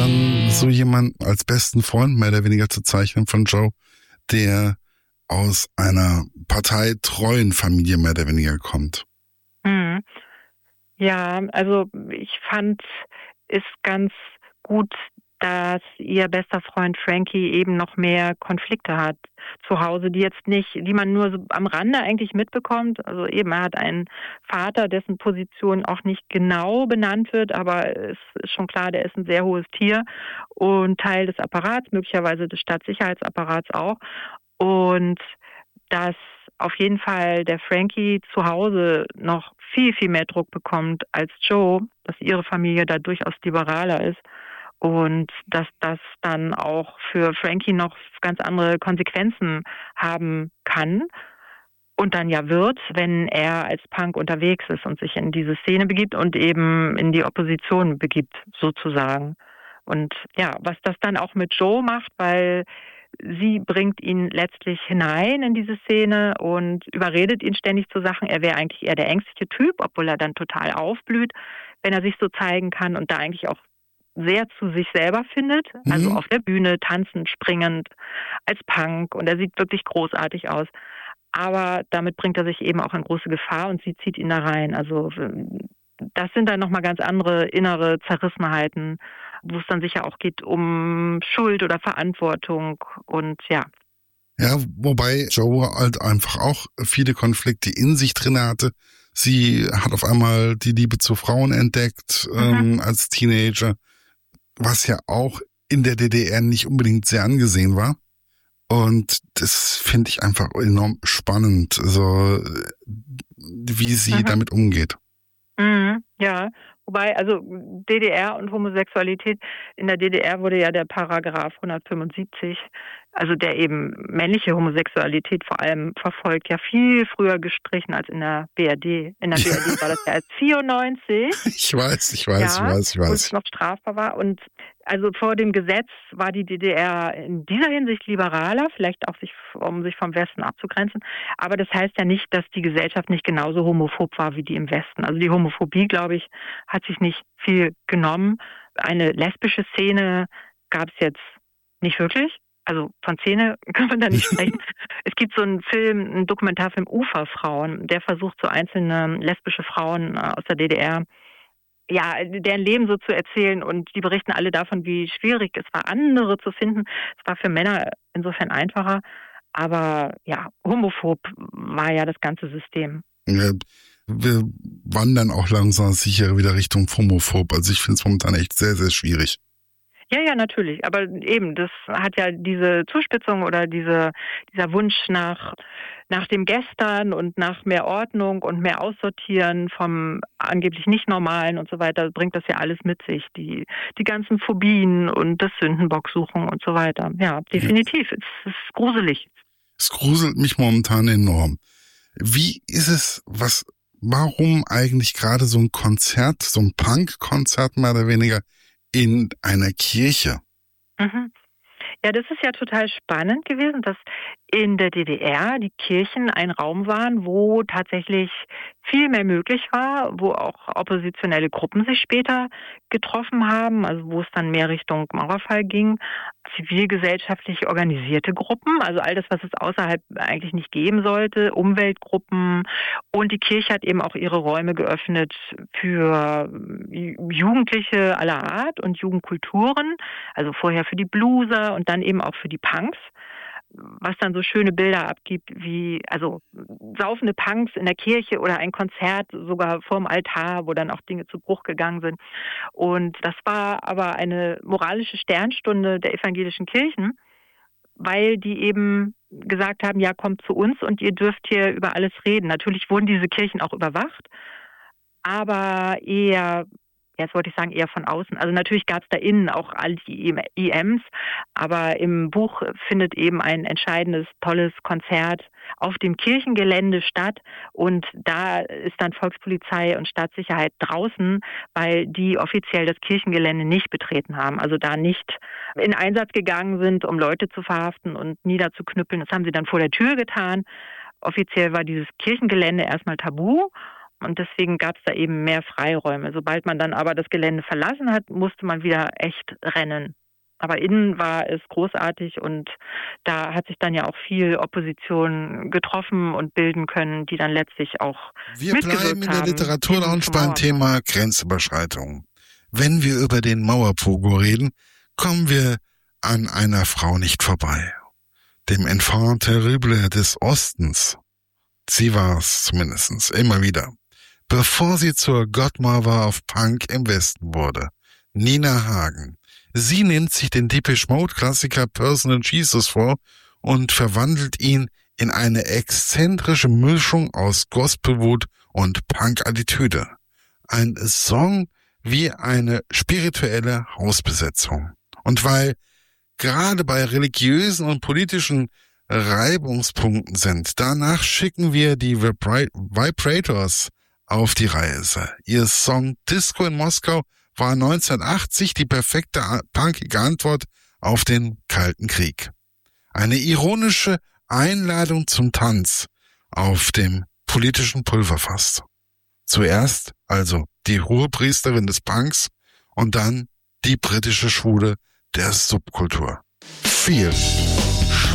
dann so jemand als besten Freund mehr oder weniger zu zeichnen von Joe, der aus einer parteitreuen Familie mehr oder weniger kommt. Mhm. Ja, also ich fand es ganz gut, dass ihr bester Freund Frankie eben noch mehr Konflikte hat zu Hause, die man nur so am Rande eigentlich mitbekommt. Also eben, er hat einen Vater, dessen Position auch nicht genau benannt wird, aber es ist schon klar, der ist ein sehr hohes Tier und Teil des Apparats, möglicherweise des Staatssicherheitsapparats auch. Und dass auf jeden Fall der Frankie zu Hause noch viel, viel mehr Druck bekommt als Joe, dass ihre Familie da durchaus liberaler ist und dass das dann auch für Frankie noch ganz andere Konsequenzen haben kann und dann ja wird, wenn er als Punk unterwegs ist und sich in diese Szene begibt und eben in die Opposition begibt, sozusagen. Und ja, was das dann auch mit Joe macht, weil sie bringt ihn letztlich hinein in diese Szene und überredet ihn ständig zu Sachen. Er wäre eigentlich eher der ängstliche Typ, obwohl er dann total aufblüht, wenn er sich so zeigen kann und da eigentlich auch sehr zu sich selber findet. Also Mhm. auf der Bühne, tanzend, springend, als Punk und er sieht wirklich großartig aus. Aber damit bringt er sich eben auch in große Gefahr und sie zieht ihn da rein. Also das sind dann nochmal ganz andere innere Zerrissenheiten, wo es dann sicher auch geht um Schuld oder Verantwortung und ja. Ja, wobei Joe halt einfach auch viele Konflikte in sich drin hatte. Sie hat auf einmal die Liebe zu Frauen entdeckt als Teenager, was ja auch in der DDR nicht unbedingt sehr angesehen war. Und das finde ich einfach enorm spannend, so wie sie Mhm. damit umgeht. Mhm, ja, wobei, also DDR und Homosexualität, in der DDR wurde ja der Paragraph 175, also der eben männliche Homosexualität vor allem verfolgt, ja viel früher gestrichen als in der BRD. In der BRD war das ja erst 94. Ich weiß. Ja, wo es noch strafbar war. Und also vor dem Gesetz war die DDR in dieser Hinsicht liberaler, vielleicht auch um sich vom Westen abzugrenzen. Aber das heißt ja nicht, dass die Gesellschaft nicht genauso homophob war wie die im Westen. Also die Homophobie, glaube ich, hat sich nicht viel genommen. Eine lesbische Szene gab es jetzt nicht wirklich. Also von Szene kann man da nicht sprechen. Es gibt so einen Film, einen Dokumentarfilm Uferfrauen, der versucht, so einzelne lesbische Frauen aus der DDR, ja, deren Leben so zu erzählen und die berichten alle davon, wie schwierig es war, andere zu finden. Es war für Männer insofern einfacher, aber ja, homophob war ja das ganze System. Wir wandern auch langsam sicher wieder Richtung homophob. Also ich finde es momentan echt sehr, sehr schwierig. Ja, natürlich. Aber eben, das hat ja diese Zuspitzung oder dieser Wunsch nach dem Gestern und nach mehr Ordnung und mehr Aussortieren vom angeblich nicht Normalen und so weiter, bringt das ja alles mit sich. Die ganzen Phobien und das Sündenbocksuchen und so weiter. Ja, Ja. definitiv. Es ist gruselig. Es gruselt mich momentan enorm. Wie ist es, warum eigentlich gerade so ein Konzert, so ein Punk-Konzert mehr oder weniger in einer Kirche? Mhm. Ja, das ist ja total spannend gewesen, dass in der DDR die Kirchen ein Raum waren, wo tatsächlich viel mehr möglich war, wo auch oppositionelle Gruppen sich später getroffen haben, also wo es dann mehr Richtung Mauerfall ging, zivilgesellschaftlich organisierte Gruppen, also all das, was es außerhalb eigentlich nicht geben sollte, Umweltgruppen, und die Kirche hat eben auch ihre Räume geöffnet für Jugendliche aller Art und Jugendkulturen, also vorher für die Blueser und dann eben auch für die Punks, was dann so schöne Bilder abgibt, wie also saufende Punks in der Kirche oder ein Konzert sogar vorm Altar, wo dann auch Dinge zu Bruch gegangen sind. Und das war aber eine moralische Sternstunde der evangelischen Kirchen, weil die eben gesagt haben, ja, kommt zu uns und ihr dürft hier über alles reden. Natürlich wurden diese Kirchen auch überwacht, aber eher, jetzt wollte ich sagen, eher von außen. Also natürlich gab es da innen auch all die IMs, aber im Buch findet eben ein entscheidendes, tolles Konzert auf dem Kirchengelände statt und da ist dann Volkspolizei und Staatssicherheit draußen, weil die offiziell das Kirchengelände nicht betreten haben, also da nicht in Einsatz gegangen sind, um Leute zu verhaften und niederzuknüppeln. Das haben sie dann vor der Tür getan. Offiziell war dieses Kirchengelände erstmal tabu. Und deswegen gab es da eben mehr Freiräume. Sobald man dann aber das Gelände verlassen hat, musste man wieder echt rennen. Aber innen war es großartig und da hat sich dann ja auch viel Opposition getroffen und bilden können, die dann letztlich auch Wir bleiben in der Literaturlounge beim Thema Grenzüberschreitung. Wenn wir über den Mauerpogo reden, kommen wir an einer Frau nicht vorbei. Dem Enfant terrible des Ostens. Sie war es zumindest immer wieder. Bevor sie zur Godmother of Punk im Westen wurde. Nina Hagen. Sie nimmt sich den Depeche Mode Klassiker Personal Jesus vor und verwandelt ihn in eine exzentrische Mischung aus Gospelwut und Punk-Attitüde. Ein Song wie eine spirituelle Hausbesetzung. Und weil gerade bei religiösen und politischen Reibungspunkten sind, danach schicken wir die Vibrators auf die Reise. Ihr Song Disco in Moskau war 1980 die perfekte punkige Antwort auf den Kalten Krieg. Eine ironische Einladung zum Tanz auf dem politischen Pulverfass. Zuerst also die Hohepriesterin des Punks und dann die britische Schwule der Subkultur. Viel